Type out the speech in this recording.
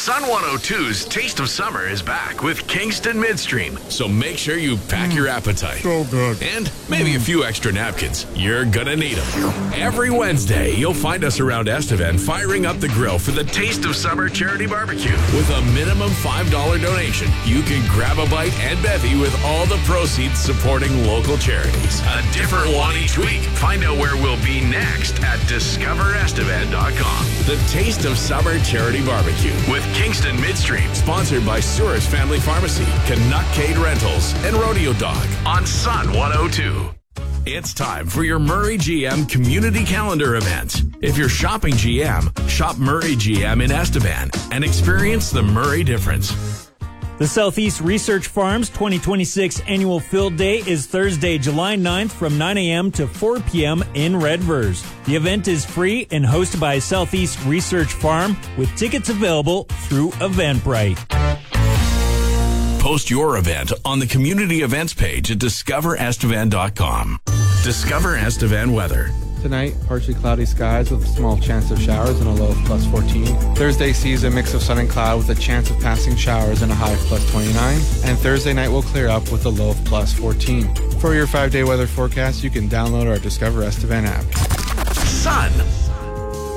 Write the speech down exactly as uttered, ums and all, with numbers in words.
Sun one oh two's Taste of Summer is back with Kingston Midstream. So make sure you pack mm, your appetite. So good. And maybe mm. a few extra napkins. You're gonna need them. Every Wednesday, you'll find us around Estevan firing up the grill for the Taste of Summer charity barbecue. With a minimum five dollars donation, you can grab a bite and bevy with all the proceeds supporting local charities. A different one each week. Find out where we'll be next at discover estevan dot com. The Taste of Summer charity barbecue with Kingston Midstream, sponsored by Sears Family Pharmacy, Canuckade Rentals, and Rodeo Dog on Sun one oh two. It's time for your Murray G M Community Calendar event. If you're shopping G M, shop Murray G M in Estevan and experience the Murray difference. The Southeast Research Farms twenty twenty-six Annual Field Day is Thursday, July ninth from nine a.m. to four p.m. in Redvers. The event is free and hosted by Southeast Research Farm with tickets available through Eventbrite. Post your event on the community events page at discover estevan dot com. Discover Estevan weather. Tonight, partially cloudy skies with a small chance of showers and a low of plus fourteen. Thursday sees a mix of sun and cloud with a chance of passing showers and a high of plus twenty-nine. And Thursday night will clear up with a low of plus fourteen. For your five-day weather forecast, you can download our Discover Estevan app. Sun